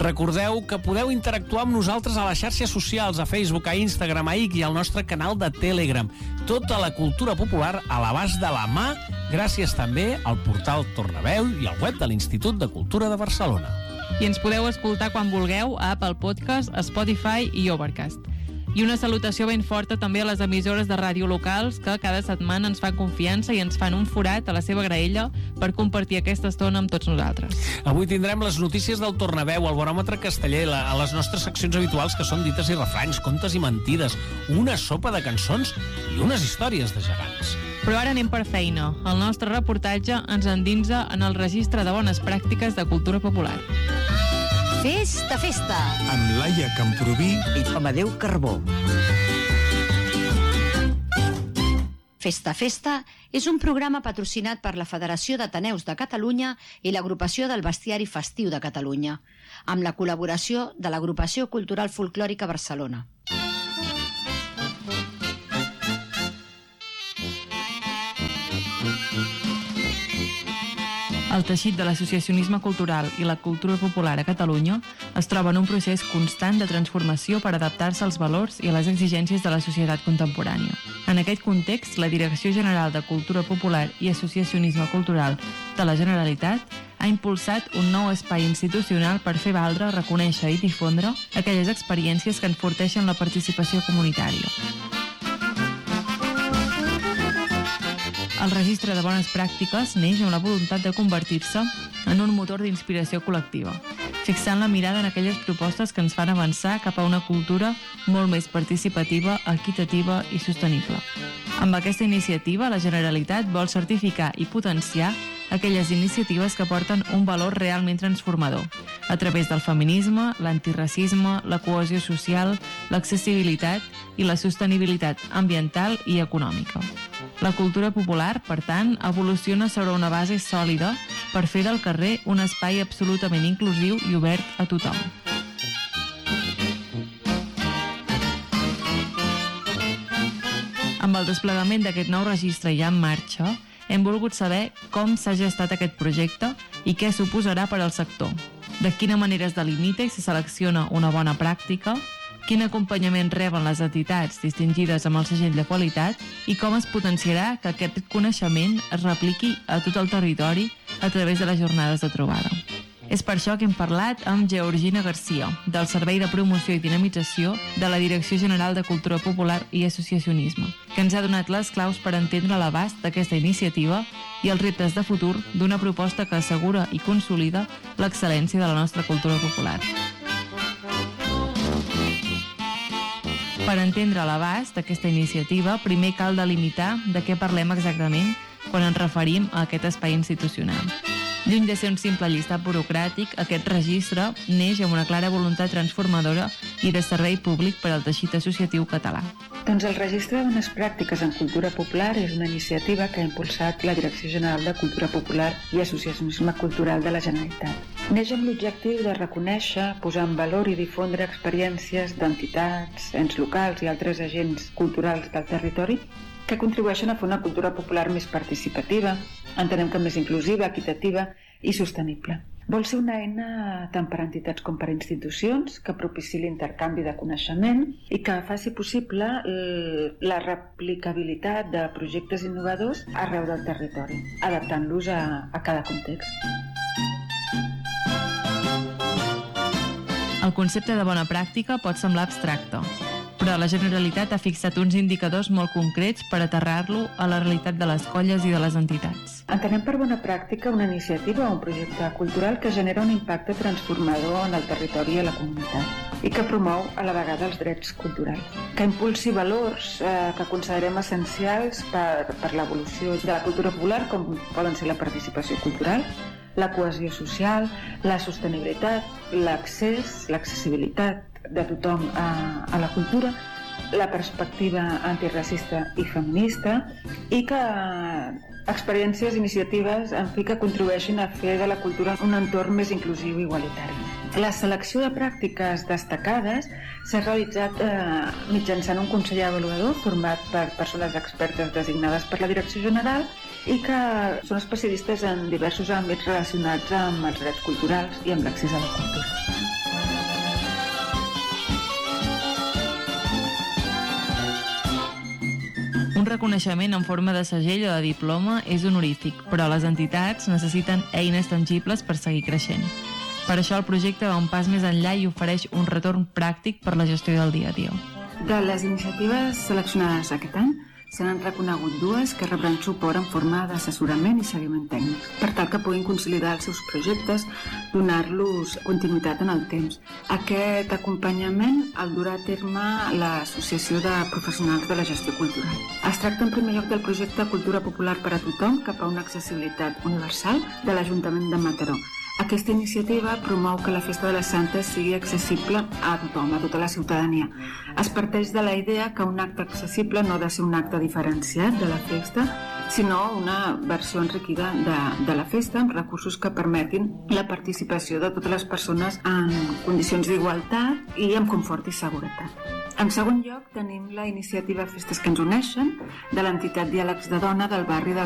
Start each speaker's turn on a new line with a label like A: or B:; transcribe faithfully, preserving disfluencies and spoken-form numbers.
A: Recordeu que podeu interactuar amb nosaltres a les xarxes socials, a Facebook, a Instagram, a X i al nostre canal de Telegram. Tota la cultura popular a l'abast de la mà, gràcies també al portal Tornaveu i al web de l'Institut de Cultura de Barcelona.
B: I ens podeu escoltar quan vulgueu a Apple Podcast, Spotify i Overcast. I una salutació ben forta també a les emissores de ràdio locals que cada setmana ens fan confiança i ens fan un forat a la seva graella per compartir aquesta estona amb tots nosaltres.
A: Avui tindrem les notícies del Tornaveu, el baròmetre casteller, la, a les nostres seccions habituals que són dites i refranys, contes i mentides, una sopa de cançons i unes històries de gegants.
B: Però ara anem per feina. El nostre reportatge ens endinsa en el registre de bones pràctiques de cultura popular.
C: Festa, festa!
D: Amb Laia Camproví
C: i Amadeu Carbó. Festa, festa és un programa patrocinat per la Federació d'Ateneus de Catalunya i l'Agrupació del Bestiari Festiu de Catalunya, amb la col·laboració de l'Agrupació Cultural Folclòrica Barcelona.
B: El teixit de l'associacionisme cultural i la cultura popular a Catalunya es troba en un procés constant de transformació per adaptar-se als valors i a les exigències de la societat contemporània. En aquest context, la Direcció General de Cultura Popular i Associacionisme Cultural de la Generalitat ha impulsat un nou espai institucional per fer valdre, reconèixer i difondre aquelles experiències que enforteixen la participació comunitària. El registre de bones pràctiques neix amb la voluntat de convertir-se en un motor d'inspiració col·lectiva, fixant la mirada en aquelles propostes que ens fan avançar cap a una cultura molt més participativa, equitativa i sostenible. Amb aquesta iniciativa, la Generalitat vol certificar i potenciar aquelles iniciatives que porten un valor realment transformador, a través del feminisme, l'antiracisme, la cohesió social, l'accessibilitat i la sostenibilitat ambiental i econòmica. La cultura popular, per tant, evoluciona sobre una base sòlida per fer del carrer un espai absolutament inclusiu i obert a tothom. Amb el desplegament d'aquest nou registre ja en marxa, hem volgut saber com s'ha gestat aquest projecte i què suposarà per al sector. De quina manera es delimita i se selecciona una bona pràctica, quin acompanyament reben les entitats distingides amb el segell de qualitat i com es potenciarà que aquest coneixement es repliqui a tot el territori a través de les jornades de trobada. És per això que hem parlat amb Georgina Garcia, del Servei de Promoció i Dinamització de la Direcció General de Cultura Popular i Associacionisme, que ens ha donat les claus per entendre l'abast d'aquesta iniciativa i els reptes de futur d'una proposta que assegura i consolida l'excel·lència de la nostra cultura popular. Per entendre l'abast d'aquesta iniciativa, primer cal delimitar de què parlem exactament quan ens referim a aquest espai institucional. Lluny de ser un simple llistat burocràtic, aquest registre neix amb una clara voluntat transformadora i de servei públic per al teixit associatiu català.
E: Doncs el Registre de Bones Pràctiques en Cultura Popular és una iniciativa que ha impulsat la Direcció General de Cultura Popular i Associacionisme Cultural de la Generalitat. Neix amb l'objectiu de reconèixer, posar en valor i difondre experiències d'entitats, ens locals i altres agents culturals del territori que contribueixen a fer una cultura popular més participativa, entenem que més inclusiva, equitativa i sostenible. Vol ser una eina tant per a entitats com per a institucions que propiciï l'intercanvi de coneixement i que faci possible la replicabilitat de projectes innovadors arreu del territori, adaptant-los a, a cada context.
B: El concepte de bona pràctica pot semblar abstracte, però la Generalitat ha fixat uns indicadors molt concrets per aterrar-lo a la realitat de les colles i de les entitats.
E: Entenem per bona pràctica una iniciativa o un projecte cultural que genera un impacte transformador en el territori i a la comunitat i que promou a la vegada els drets culturals, que impulsi valors eh, que considerem essencials per, per l'evolució de la cultura popular, com poden ser la participació cultural, la cohesió social, la sostenibilitat, l'accés, l'accessibilitat de tothom a, a la cultura, la perspectiva antiracista i feminista i que experiències, iniciatives, en fi, que contribueixin a fer de la cultura un entorn més inclusiu i igualitari. La selecció de pràctiques destacades s'ha realitzat eh, mitjançant un consell avaluador format per persones expertes designades per la Direcció General i que són especialistes en diversos àmbits relacionats amb els drets culturals i amb l'accés a la cultura.
B: Un reconeixement en forma de segell o de diploma és honorífic, però les entitats necessiten eines tangibles per seguir creixent. Per això el projecte va un pas més enllà i ofereix un retorn pràctic per la gestió del dia a dia.
E: De les iniciatives seleccionades aquest any, se n'han reconegut dues que rebran suport en forma d'assessorament i seguiment tècnic, per tal que puguin consolidar els seus projectes, donar-los continuïtat en el temps. Aquest acompanyament el durà a terme l'Associació de Professionals de la Gestió Cultural. Es tracta en primer lloc del projecte Cultura Popular per a tothom cap a una accessibilitat universal de l'Ajuntament de Mataró. Aquesta iniciativa promou que la Festa de la Santa sigui accessible a tothom, a tota la ciutadania. Es parteix de la idea que un acte accessible no ha de ser un acte diferenciat de la festa, sinó una versió enriquida de, de la festa amb recursos que permetin la participació de totes les persones en condicions d'igualtat i amb confort i seguretat. En segon lloc, tenim la iniciativa Festes que ens uneixen, de l'entitat Diàlegs de Dona del barri del